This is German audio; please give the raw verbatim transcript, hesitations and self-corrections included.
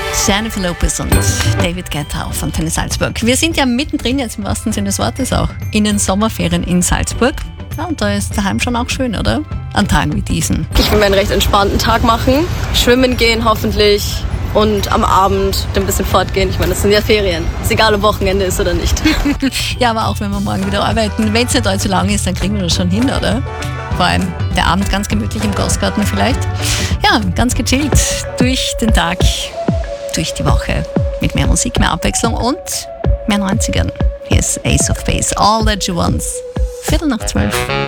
Jennifer Lopez und David Guetta auf Antenne Salzburg. Wir sind ja mittendrin, jetzt im wahrsten Sinne des Wortes auch, in den Sommerferien in Salzburg. Ja, und da ist daheim schon auch schön, oder? An Tagen wie diesen. Ich will mir einen recht entspannten Tag machen, schwimmen gehen hoffentlich und am Abend ein bisschen fortgehen. Ich meine, das sind ja Ferien. Ist egal, ob Wochenende ist oder nicht. Ja, aber auch wenn wir morgen wieder arbeiten, wenn es nicht allzu lang ist, dann kriegen wir das schon hin, oder? Vor allem der Abend ganz gemütlich im Gastgarten vielleicht. Ja, ganz gechillt durch den Tag, durch die Woche mit mehr Musik, mehr Abwechslung und mehr neunzigern. Hier ist Ace of Base, All That You Want. Viertel nach zwölf.